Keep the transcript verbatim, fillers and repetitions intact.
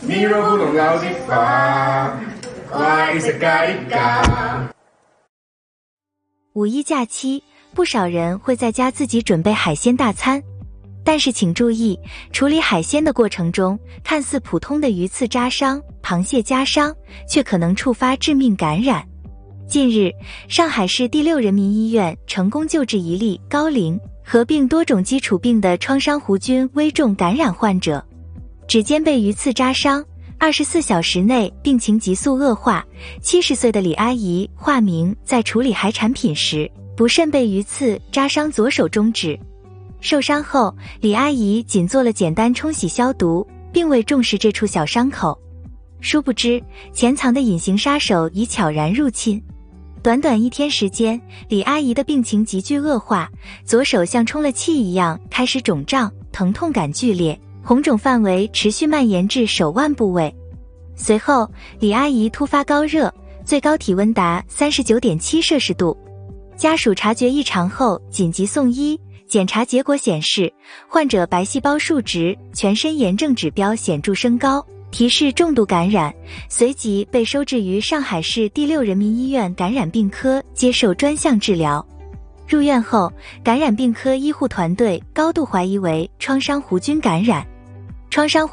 你若不懂老地方，快一下咖喱咖。 五一假期，不少人会在家自己准备海鲜大餐。但是请注意，处理海鲜的过程中，看似普通的鱼刺扎伤、螃蟹夹伤，却可能触发致命感染。近日，上海市第六人民医院成功救治一例高龄、合并多种基础病的创伤弧菌危重感染患者。指尖被鱼刺扎伤，二十四小时内病情急速恶化。七十岁的李阿姨（化名）在处理海产品时，不慎被鱼刺扎伤左手中指。受伤后，李阿姨仅做了简单冲洗消毒，并未重视这处小伤口。殊不知，潜藏的隐形杀手已悄然入侵。短短一天时间，李阿姨的病情急剧恶化，左手像充了气一样开始肿胀，疼痛感剧烈，红肿范围持续蔓延至手腕部位。随后，李阿姨突发高热，最高体温达 三十九点七摄氏度。家属察觉异常后紧急送医，检查结果显示，患者白细胞数值、全身炎症指标显著升高，提示重度感染，随即被收治于上海市第六人民医院感染病科接受专项治疗。入院后，感染病科医护团队高度怀疑为创伤弧菌感染。创伤